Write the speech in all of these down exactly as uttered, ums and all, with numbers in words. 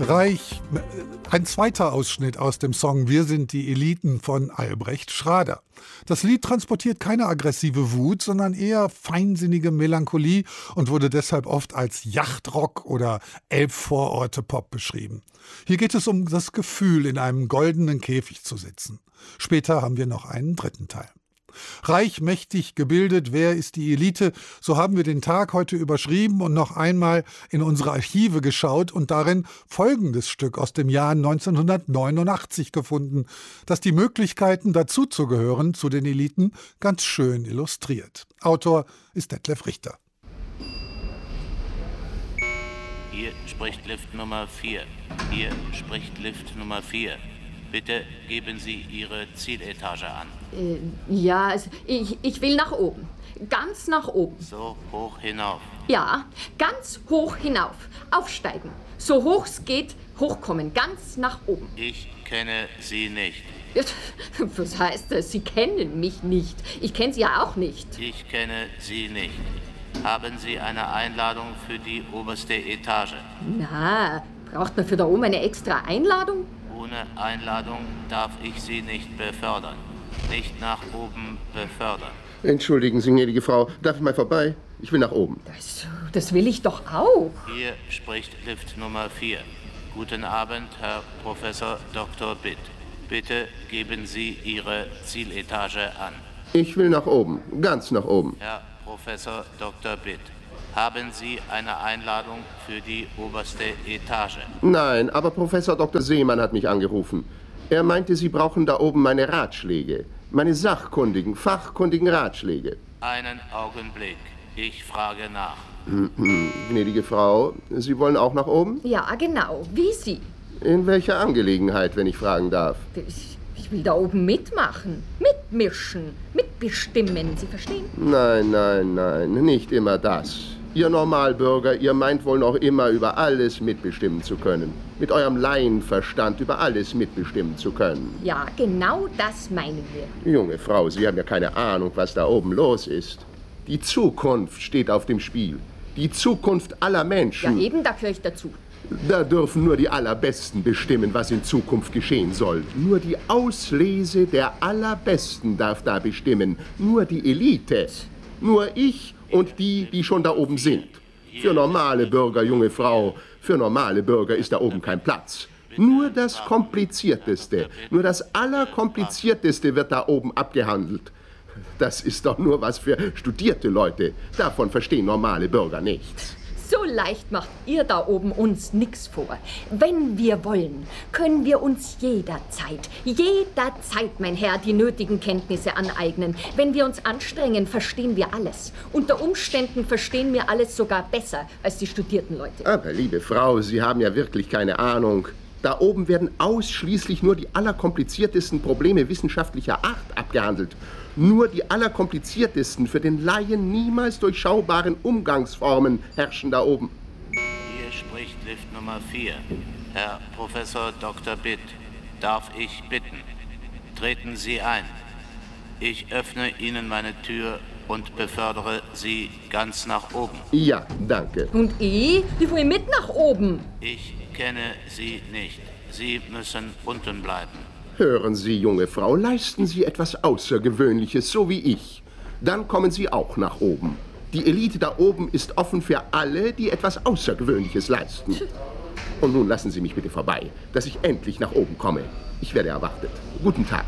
Reich, ein zweiter Ausschnitt aus dem Song Wir sind die Eliten von Albrecht Schrader. Das Lied transportiert keine aggressive Wut, sondern eher feinsinnige Melancholie und wurde deshalb oft als Yachtrock oder Elbvororte-Pop beschrieben. Hier geht es um das Gefühl, in einem goldenen Käfig zu sitzen. Später haben wir noch einen dritten Teil. Reich, mächtig, gebildet, wer ist die Elite? So haben wir den Tag heute überschrieben und noch einmal in unsere Archive geschaut und darin folgendes Stück aus dem Jahr neunzehnhundertneunundachtzig gefunden, das die Möglichkeiten dazuzugehören zu den Eliten ganz schön illustriert. Autor ist Detlef Richter. Hier spricht Lift Nummer vier. Hier spricht Lift Nummer vier. Bitte geben Sie Ihre Zieletage an. Äh, ja, also ich, ich will nach oben. Ganz nach oben. So hoch hinauf. Ja, ganz hoch hinauf. Aufsteigen. So hoch es geht, hochkommen. Ganz nach oben. Ich kenne Sie nicht. Was heißt das? Sie kennen mich nicht. Ich kenne Sie ja auch nicht. Ich kenne Sie nicht. Haben Sie eine Einladung für die oberste Etage? Na, braucht man für da oben eine extra Einladung? Ohne Einladung darf ich Sie nicht befördern. Nicht nach oben befördern. Entschuldigen Sie, gnädige Frau, darf ich mal vorbei? Ich will nach oben. Das, das will ich doch auch. Hier spricht Lift Nummer vier. Guten Abend, Herr Professor Doktor Bitt. Bitte geben Sie Ihre Zieletage an. Ich will nach oben, ganz nach oben. Herr Professor Doktor Bitt. Haben Sie eine Einladung für die oberste Etage? Nein, aber Professor Doktor Seemann hat mich angerufen. Er meinte, Sie brauchen da oben meine Ratschläge. Meine sachkundigen, fachkundigen Ratschläge. Einen Augenblick. Ich frage nach. Gnädige Frau, Sie wollen auch nach oben? Ja, genau. Wie Sie? In welcher Angelegenheit, wenn ich fragen darf? Ich, ich will da oben mitmachen. Mitmischen. Mitbestimmen. Sie verstehen? Nein, nein, nein. Nicht immer das. Ihr Normalbürger, ihr meint wohl noch immer über alles mitbestimmen zu können. Mit eurem Laienverstand über alles mitbestimmen zu können. Ja, genau das meinen wir. Junge Frau, Sie haben ja keine Ahnung, was da oben los ist. Die Zukunft steht auf dem Spiel. Die Zukunft aller Menschen. Ja, eben, da gehöre ich dazu. Da dürfen nur die Allerbesten bestimmen, was in Zukunft geschehen soll. Nur die Auslese der Allerbesten darf da bestimmen. Nur die Elite. Nur ich und die, die schon da oben sind. Für normale Bürger, junge Frau, für normale Bürger ist da oben kein Platz. Nur das Komplizierteste, nur das Allerkomplizierteste wird da oben abgehandelt. Das ist doch nur was für studierte Leute. Davon verstehen normale Bürger nichts. So leicht macht ihr da oben uns nix vor. Wenn wir wollen, können wir uns jederzeit, jederzeit, mein Herr, die nötigen Kenntnisse aneignen. Wenn wir uns anstrengen, verstehen wir alles. Unter Umständen verstehen wir alles sogar besser als die studierten Leute. Aber, liebe Frau, Sie haben ja wirklich keine Ahnung. Da oben werden ausschließlich nur die allerkompliziertesten Probleme wissenschaftlicher Art abgehandelt. Nur die allerkompliziertesten, für den Laien niemals durchschaubaren Umgangsformen herrschen da oben. Hier spricht Lift Nummer vier. Herr Professor Doktor Bitt, darf ich bitten? Treten Sie ein. Ich öffne Ihnen meine Tür und befördere Sie ganz nach oben. Ja, danke. Und ich? Ich will mit nach oben. Ich kenne Sie nicht. Sie müssen unten bleiben. Hören Sie, junge Frau, leisten Sie etwas Außergewöhnliches, so wie ich. Dann kommen Sie auch nach oben. Die Elite da oben ist offen für alle, die etwas Außergewöhnliches leisten. Und nun lassen Sie mich bitte vorbei, dass ich endlich nach oben komme. Ich werde erwartet. Guten Tag.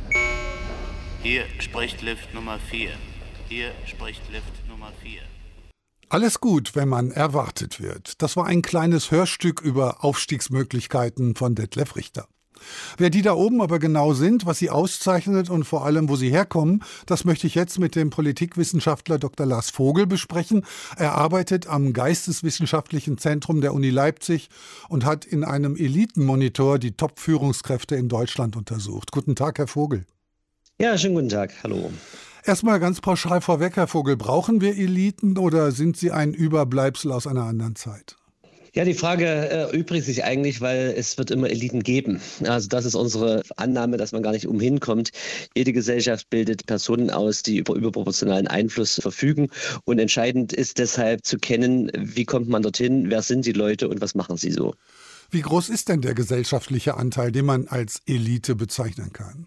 Hier spricht Lift Nummer vier. Hier spricht Lift Nummer vier. Alles gut, wenn man erwartet wird. Das war ein kleines Hörstück über Aufstiegsmöglichkeiten von Detlef Richter. Wer die da oben aber genau sind, was sie auszeichnet und vor allem, wo sie herkommen, das möchte ich jetzt mit dem Politikwissenschaftler Doktor Lars Vogel besprechen. Er arbeitet am Geisteswissenschaftlichen Zentrum der Uni Leipzig und hat in einem Elitenmonitor die Top-Führungskräfte in Deutschland untersucht. Guten Tag, Herr Vogel. Ja, schönen guten Tag. Hallo. Erstmal ganz pauschal vorweg, Herr Vogel, brauchen wir Eliten oder sind sie ein Überbleibsel aus einer anderen Zeit? Ja, die Frage äh, übrigt sich eigentlich, weil es wird immer Eliten geben. Also das ist unsere Annahme, dass man gar nicht umhin kommt. Jede Gesellschaft bildet Personen aus, die über überproportionalen Einfluss verfügen. Und entscheidend ist deshalb zu kennen, wie kommt man dorthin, wer sind die Leute und was machen sie so. Wie groß ist denn der gesellschaftliche Anteil, den man als Elite bezeichnen kann?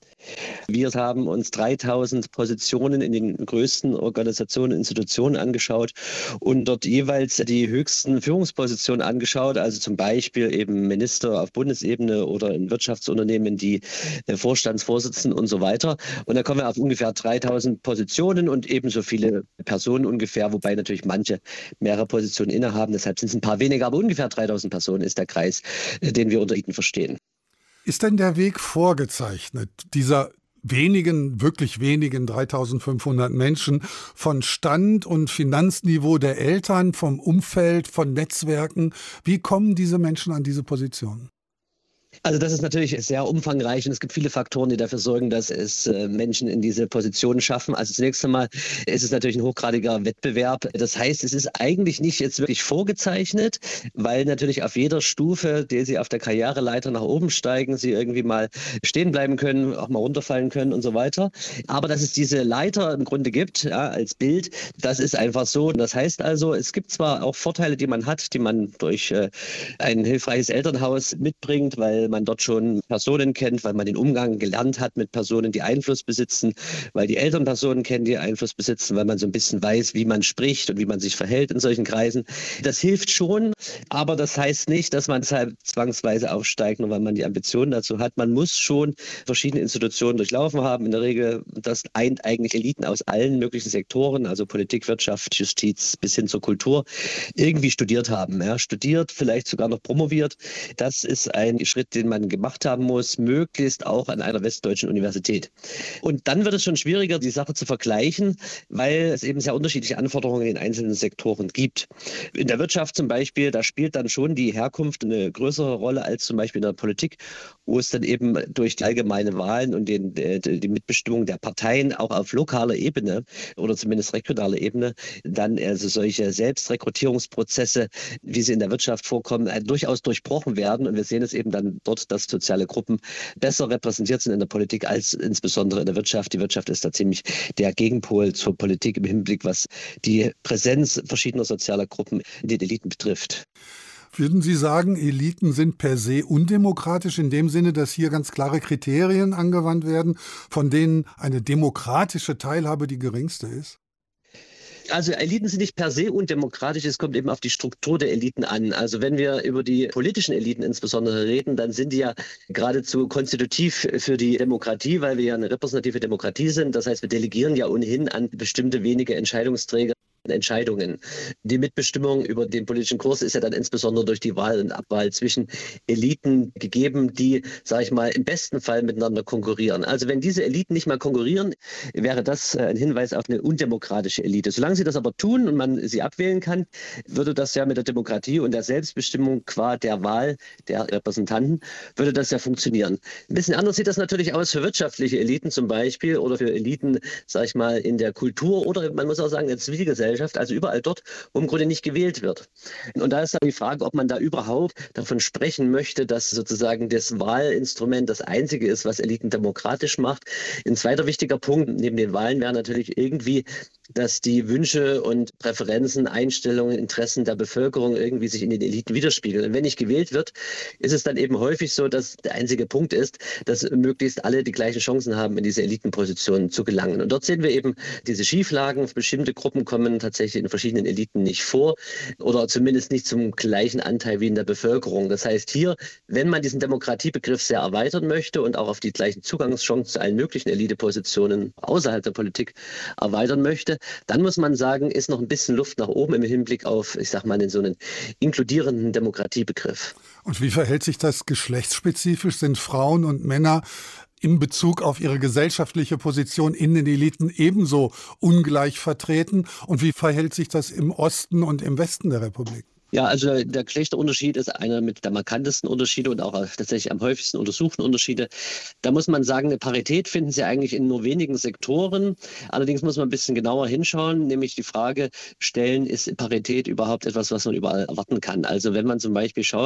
Wir haben uns dreitausend Positionen in den größten Organisationen und Institutionen angeschaut und dort jeweils die höchsten Führungspositionen angeschaut, also zum Beispiel eben Minister auf Bundesebene oder in Wirtschaftsunternehmen die Vorstandsvorsitzenden und so weiter. Und da kommen wir auf ungefähr dreitausend Positionen und ebenso viele Personen ungefähr, wobei natürlich manche mehrere Positionen innehaben. Deshalb sind es ein paar weniger, aber ungefähr dreitausend Personen ist der Kreis, den wir unter Eliten verstehen. Ist denn der Weg vorgezeichnet, dieser wenigen, wirklich wenigen dreitausendfünfhundert Menschen von Stand und Finanzniveau der Eltern, vom Umfeld, von Netzwerken? Wie kommen diese Menschen an diese Position? Also das ist natürlich sehr umfangreich und es gibt viele Faktoren, die dafür sorgen, dass es äh, Menschen in diese Positionen schaffen. Also zunächst einmal ist es natürlich ein hochgradiger Wettbewerb. Das heißt, es ist eigentlich nicht jetzt wirklich vorgezeichnet, weil natürlich auf jeder Stufe, die sie auf der Karriereleiter nach oben steigen, sie irgendwie mal stehen bleiben können, auch mal runterfallen können und so weiter. Aber dass es diese Leiter im Grunde gibt, ja, als Bild, das ist einfach so. Das heißt also, es gibt zwar auch Vorteile, die man hat, die man durch äh, ein hilfreiches Elternhaus mitbringt, weil man dort schon Personen kennt, weil man den Umgang gelernt hat mit Personen, die Einfluss besitzen, weil die Eltern Personen kennen, die Einfluss besitzen, weil man so ein bisschen weiß, wie man spricht und wie man sich verhält in solchen Kreisen. Das hilft schon, aber das heißt nicht, dass man deshalb zwangsweise aufsteigt, nur weil man die Ambitionen dazu hat. Man muss schon verschiedene Institutionen durchlaufen haben. In der Regel, das eint eigentlich Eliten aus allen möglichen Sektoren, also Politik, Wirtschaft, Justiz bis hin zur Kultur, irgendwie studiert haben. Ja, studiert, vielleicht sogar noch promoviert. Das ist ein Schritt, den man gemacht haben muss, möglichst auch an einer westdeutschen Universität. Und dann wird es schon schwieriger, die Sache zu vergleichen, weil es eben sehr unterschiedliche Anforderungen in den einzelnen Sektoren gibt. In der Wirtschaft zum Beispiel, da spielt dann schon die Herkunft eine größere Rolle als zum Beispiel in der Politik, wo es dann eben durch die allgemeine Wahlen und den, die Mitbestimmung der Parteien auch auf lokaler Ebene oder zumindest regionaler Ebene dann also solche Selbstrekrutierungsprozesse, wie sie in der Wirtschaft vorkommen, durchaus durchbrochen werden. Und wir sehen es eben dann dort, dass soziale Gruppen besser repräsentiert sind in der Politik als insbesondere in der Wirtschaft. Die Wirtschaft ist da ziemlich der Gegenpol zur Politik im Hinblick, was die Präsenz verschiedener sozialer Gruppen in den Eliten betrifft. Würden Sie sagen, Eliten sind per se undemokratisch in dem Sinne, dass hier ganz klare Kriterien angewandt werden, von denen eine demokratische Teilhabe die geringste ist? Also Eliten sind nicht per se undemokratisch, es kommt eben auf die Struktur der Eliten an. Also wenn wir über die politischen Eliten insbesondere reden, dann sind die ja geradezu konstitutiv für die Demokratie, weil wir ja eine repräsentative Demokratie sind. Das heißt, wir delegieren ja ohnehin an bestimmte wenige Entscheidungsträger Entscheidungen. Die Mitbestimmung über den politischen Kurs ist ja dann insbesondere durch die Wahl und Abwahl zwischen Eliten gegeben, die, sage ich mal, im besten Fall miteinander konkurrieren. Also wenn diese Eliten nicht mehr konkurrieren, wäre das ein Hinweis auf eine undemokratische Elite. Solange sie das aber tun und man sie abwählen kann, würde das ja mit der Demokratie und der Selbstbestimmung qua der Wahl der Repräsentanten, würde das ja funktionieren. Ein bisschen anders sieht das natürlich aus für wirtschaftliche Eliten zum Beispiel oder für Eliten, sage ich mal, in der Kultur oder man muss auch sagen, in der Zivilgesellschaft. Also überall dort, wo im Grunde nicht gewählt wird. Und da ist dann die Frage, ob man da überhaupt davon sprechen möchte, dass sozusagen das Wahlinstrument das einzige ist, was Eliten demokratisch macht. Ein zweiter wichtiger Punkt neben den Wahlen wäre natürlich irgendwie, dass die Wünsche und Präferenzen, Einstellungen, Interessen der Bevölkerung irgendwie sich in den Eliten widerspiegeln. Und wenn nicht gewählt wird, ist es dann eben häufig so, dass der einzige Punkt ist, dass möglichst alle die gleichen Chancen haben, in diese Elitenpositionen zu gelangen. Und dort sehen wir eben diese Schieflagen. Bestimmte Gruppen kommen tatsächlich in verschiedenen Eliten nicht vor oder zumindest nicht zum gleichen Anteil wie in der Bevölkerung. Das heißt hier, wenn man diesen Demokratiebegriff sehr erweitern möchte und auch auf die gleichen Zugangschancen zu allen möglichen Elitepositionen außerhalb der Politik erweitern möchte, dann muss man sagen, ist noch ein bisschen Luft nach oben im Hinblick auf, ich sag mal, den so einen inkludierenden Demokratiebegriff. Und wie verhält sich das geschlechtsspezifisch? Sind Frauen und Männer in Bezug auf ihre gesellschaftliche Position in den Eliten ebenso ungleich vertreten? Und wie verhält sich das im Osten und im Westen der Republik? Ja, also der Geschlechterunterschied ist einer mit der markantesten Unterschiede und auch tatsächlich am häufigsten untersuchten Unterschiede. Da muss man sagen, eine Parität finden Sie eigentlich in nur wenigen Sektoren. Allerdings muss man ein bisschen genauer hinschauen, nämlich die Frage stellen, ist Parität überhaupt etwas, was man überall erwarten kann? Also wenn man zum Beispiel schaut,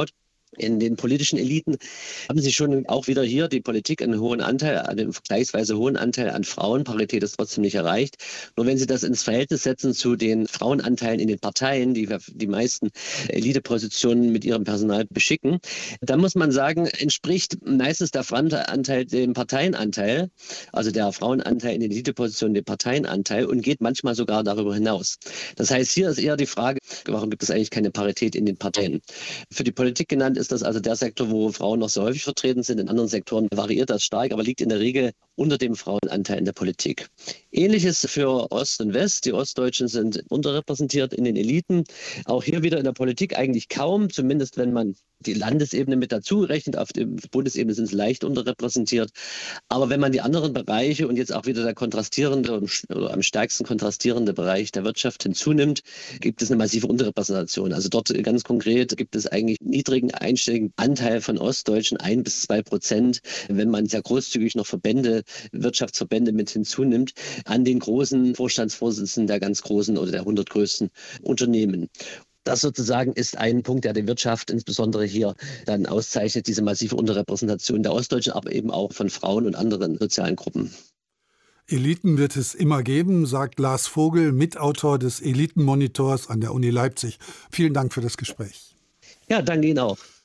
In den politischen Eliten haben Sie schon auch wieder hier die Politik einen hohen Anteil, einen vergleichsweise hohen Anteil an Frauen. Parität ist trotzdem nicht erreicht. Nur wenn Sie das ins Verhältnis setzen zu den Frauenanteilen in den Parteien, die die meisten Elitepositionen mit ihrem Personal beschicken, dann muss man sagen, entspricht meistens der Frauenanteil dem Parteienanteil, also der Frauenanteil in den Elitepositionen dem Parteienanteil und geht manchmal sogar darüber hinaus. Das heißt, hier ist eher die Frage, warum gibt es eigentlich keine Parität in den Parteien? Für die Politik genannt ist das also der Sektor, wo Frauen noch sehr häufig vertreten sind. In anderen Sektoren variiert das stark, aber liegt in der Regel unter dem Frauenanteil in der Politik. Ähnliches für Ost und West. Die Ostdeutschen sind unterrepräsentiert in den Eliten. Auch hier wieder in der Politik eigentlich kaum, zumindest wenn man die Landesebene mit dazu rechnet. Auf der Bundesebene sind sie leicht unterrepräsentiert. Aber wenn man die anderen Bereiche und jetzt auch wieder der kontrastierende oder am stärksten kontrastierende Bereich der Wirtschaft hinzunimmt, gibt es eine massive Unterrepräsentation. Also dort ganz konkret gibt es eigentlich niedrigen einstelligen Anteil von Ostdeutschen, ein bis zwei Prozent, wenn man sehr großzügig noch Verbände, Wirtschaftsverbände mit hinzunimmt, an den großen Vorstandsvorsitzenden der ganz großen oder der hundert größten Unternehmen. Das sozusagen ist ein Punkt, der die Wirtschaft insbesondere hier dann auszeichnet, diese massive Unterrepräsentation der Ostdeutschen, aber eben auch von Frauen und anderen sozialen Gruppen. Eliten wird es immer geben, sagt Lars Vogel, Mitautor des Elitenmonitors an der Uni Leipzig. Vielen Dank für das Gespräch. Ja, danke Ihnen auch.